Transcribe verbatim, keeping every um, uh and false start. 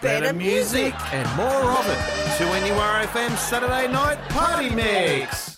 better music, and more of it. two N U R F M Saturday Night Party Mix.